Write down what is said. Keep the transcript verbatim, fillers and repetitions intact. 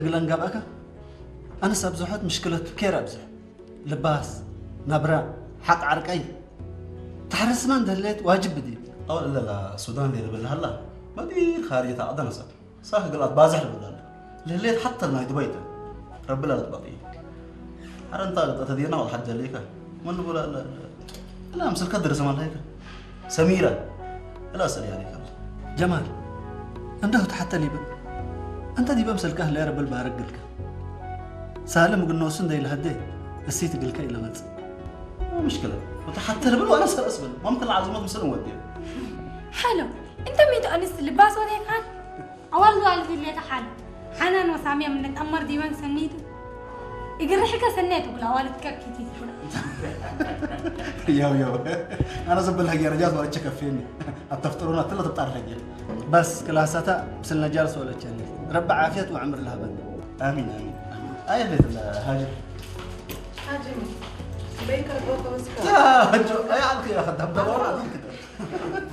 قلن قبأك أنا سأبزحت مشكلة كير أبزح لباس نبرة حق عرقي تحرس من دليت واجب بدي أو لا لا السودان دي بالله لا بدي خارجة عدنا صح صح قلت بازح بالله لليت حتى ما دبيته رب لا تبطي أنت تدينا والحاجة ليك ما نقول لا لا لا مثل كدر زمان هيك سميرة لا سري عليك جمال عنده حتى لي بقى أنت دي بمسل كهل يا رب البارك لك سالم قلنا وسن ده لهدي السيت قلك إلى مات مو مشكلة وتحت ربل وأنا سر أسبل ممكن العزمات مسلم ودي حلو أنت ميت أنس اللباس وده كان أول قال في اللي تحل حنان وسامية من نتأمر ديوان سنيته يقرر حكا سنيته بلا والد كاكيتي يا يا أنا زبل هجي رجال ولا تشكى فيني التفطرون تلا تبطر هجي بس كلاساتا بسلنا جالس ولا تشلي رب عافية وعمر لها بد آمين آمين آية اللي هاجر هاجر بيكر بوكا وسكا يا هجو يا عالك يا خدام دورة كده